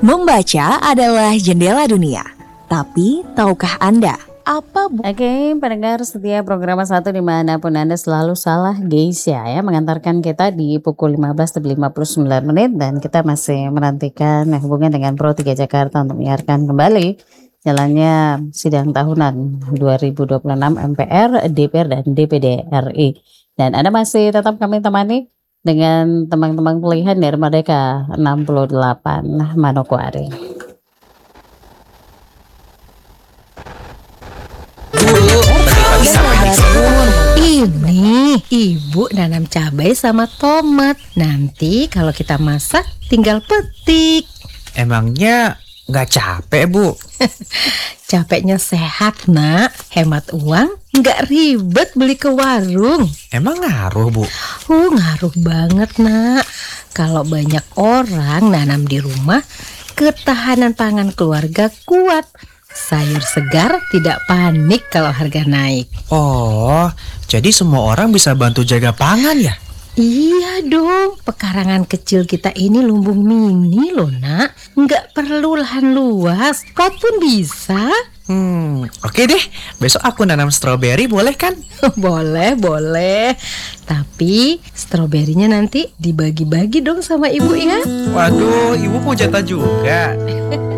Membaca adalah jendela dunia. Tapi, tahukah Anda apa Oke, pendengar setia program satu dimanapun Anda selalu salah Geisha ya mengantarkan kita di pukul 15.59 menit dan kita masih menantikan hubungan dengan Pro 3 Jakarta untuk menyiarkan kembali jalannya sidang tahunan 2026 MPR, DPR dan DPD RI. Dan Anda masih tetap kami temani dengan teman-teman pilihan dari Merdeka 68 Manokwari. Ini ibu nanam cabai sama tomat. Nanti kalau kita masak tinggal petik. Emangnya nggak capek, Bu? Capeknya sehat, nak. Hemat uang, nggak ribet beli ke warung. Emang ngaruh, Bu? Ngaruh banget, nak. Kalau banyak orang nanam di rumah, ketahanan pangan keluarga kuat. Sayur segar tidak panik kalau harga naik. Oh, jadi semua orang bisa bantu jaga pangan ya? Iya dong, pekarangan kecil kita ini lumbung mini loh, nak. Nggak perlu lahan luas, pot pun bisa. Oke deh, besok aku nanam stroberi boleh kan? Boleh. Tapi stroberinya nanti dibagi-bagi dong sama ibu ya. Waduh, ibu mau jatah juga.